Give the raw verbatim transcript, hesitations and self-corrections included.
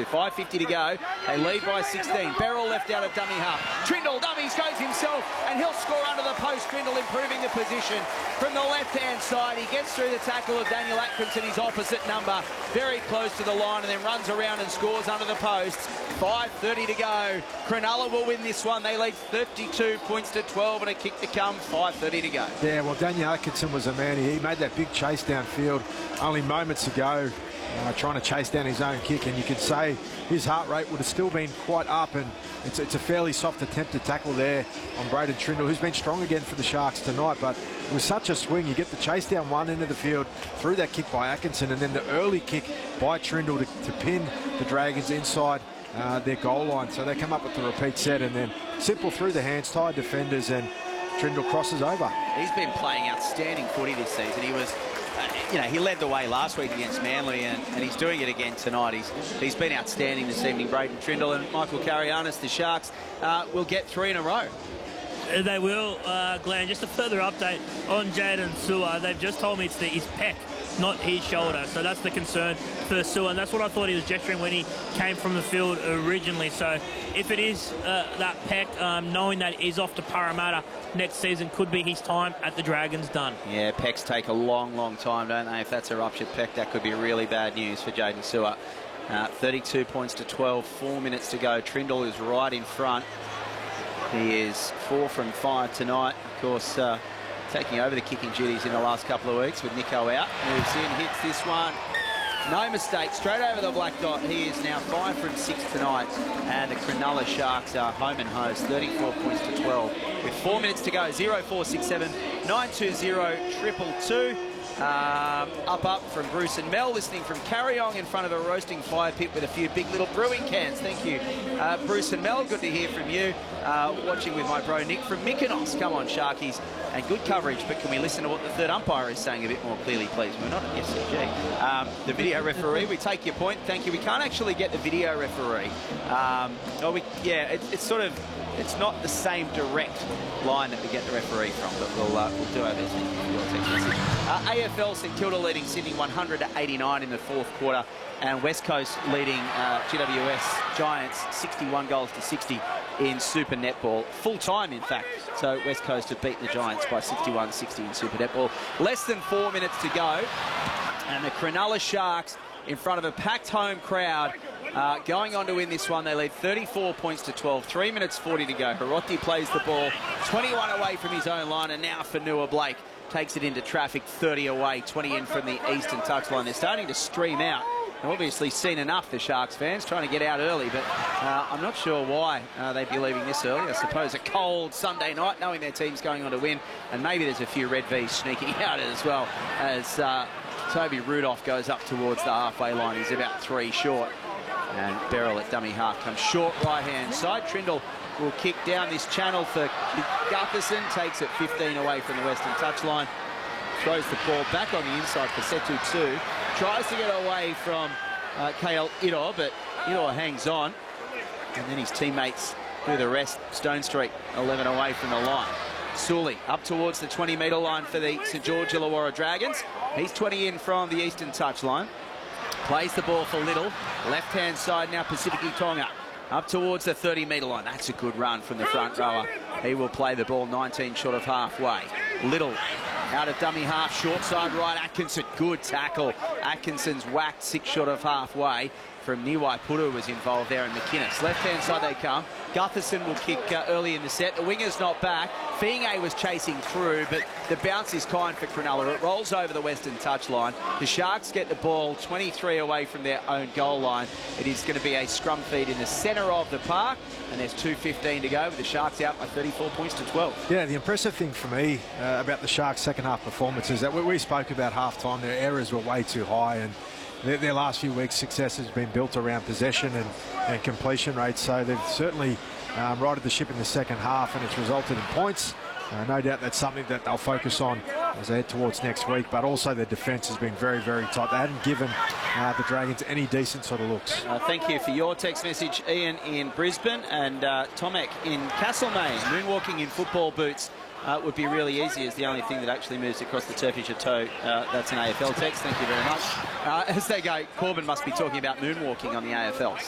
with five fifty to go. They lead by sixteen. Beryl left out of dummy half. Trindle dummies, goes himself, and he'll score under the post. Trindle improving the position from the left-hand side. He gets through the tackle of Daniel Atkinson, his opposite number, very close to the line, and then runs around and scores under the posts. five thirty to go. Cronulla will win this one. They lead thirty-two points to twelve, and a kick to come. five thirty to go. Yeah, well, Daniel Atkinson was a man. He made that big chase downfield only moments ago, uh, trying to chase down his own kick, and you could say his heart rate would have still been quite up, and it's, it's a fairly soft attempt to tackle there on Braden Trindle, who's been strong again for the Sharks tonight, but it was such a swing. You get the chase down one end of the field through that kick by Atkinson, and then the early kick by Trindle to, to pin the Dragons inside uh, their goal line. So they come up with the repeat set, and then simple through the hands, tied defenders, and Trindle crosses over. He's been playing outstanding footy this season. He was, uh, you know, he led the way last week against Manly, and, and he's doing it again tonight. He's he's been outstanding this evening. Braden Trindle and Michael Karayanis, the Sharks, uh, will get three in a row. They will, uh, Glenn. Just a further update on Jaden Sewer. They've just told me it's the, his pec, not his shoulder. So that's the concern for Sewer, and that's what I thought he was gesturing when he came from the field originally. So if it is uh, that pec, um, knowing that he's off to Parramatta next season could be his time at the Dragons done. Yeah, pecs take a long, long time, don't they? If that's a ruptured pec, that could be really bad news for Jaden Sewer. Uh, thirty-two points to twelve, four minutes to go. Trindle is right in front. He is four from five tonight. Of course, uh, taking over the kicking duties in the last couple of weeks with Nico out. Moves in, hits this one. No mistake, straight over the black dot. He is now five from six tonight. And the Cronulla Sharks are home and host, thirty-four points to twelve. With four minutes to go, zero four six seven, nine two zero, triple two. Um, up up from Bruce and Mel, listening from Carryong in front of a roasting fire pit with a few big little brewing cans. Thank you, uh, Bruce and Mel. Good to hear from you. Uh, watching with my bro Nick from Mykonos. Come on, Sharkies. And good coverage, but can we listen to what the third umpire is saying a bit more clearly, please? We're not at S C G. Um, the video referee, we take your point. Thank you. We can't actually get the video referee. Um, oh, we, yeah, it, it's sort of, it's not the same direct line that we get the referee from, but we'll, uh, we'll do our best. Thank you for your text message. Uh, A F L, St Kilda leading Sydney one hundred to eighty-nine in the fourth quarter, and West Coast leading uh, G W S Giants sixty-one goals to sixty in Super Netball. Full time, in fact. So West Coast have beaten the Giants by sixty-one sixty in Super Netball. Less than four minutes to go, and the Cronulla Sharks, in front of a packed home crowd, uh, going on to win this one. They lead thirty-four points to twelve. Three minutes forty to go. Hiroti plays the ball, twenty-one away from his own line, and now Fanua Blake takes it into traffic, thirty away, twenty in from the eastern touchline. They're starting to stream out. They've obviously seen enough, the Sharks fans, trying to get out early, but uh, I'm not sure why uh, they'd be leaving this early. I suppose a cold Sunday night, knowing their team's going on to win, and maybe there's a few Red V's sneaking out as well, as uh, Toby Rudolph goes up towards the halfway line. He's about three short, and Beryl at dummy half comes short right-hand side. Trindle will kick down this channel for Gutherson, takes it fifteen away from the western touchline, throws the ball back on the inside for Setu two, tries to get away from uh, K L Ido, but Ido hangs on, and then his teammates do the rest. Stone Street eleven away from the line. Sully up towards the twenty metre line for the St George Illawarra Dragons. He's twenty in from the eastern touchline. Plays the ball for Little. Left-hand side now Pacific Tonga. Up towards the thirty metre line. That's a good run from the front rower. He will play the ball nineteen short of halfway. Little out of dummy half, short side right. Atkinson, good tackle. Atkinson's whacked six short of halfway from Niwai Puru was involved there, and McInnes. Left-hand side they come. Gutherson will kick uh, early in the set. The winger's not back. Fienge was chasing through, but the bounce is kind for Cronulla. It rolls over the western touchline. The Sharks get the ball twenty-three away from their own goal line. It is going to be a scrum feed in the centre of the park, and there's two fifteen to go with the Sharks out by thirty-four points to twelve. Yeah, the impressive thing for me uh, about the Sharks' second half performance is that we, we spoke about half-time. Their errors were way too high, and their, their last few weeks' success has been built around possession and, and completion rates. So they've certainly um, righted the ship in the second half, and it's resulted in points. Uh, no doubt that's something that they'll focus on as they head towards next week, but also their defence has been very, very tight. They hadn't given uh, the Dragons any decent sort of looks. Uh, thank you for your text message, Ian in Brisbane, and uh, Tomek in Castlemaine. Moonwalking in football boots uh, would be really easy, as the only thing that actually moves across the turf is your toe. Uh, that's an A F L text. Thank you very much. Uh, as they go, Corbin must be talking about moonwalking on the A F L.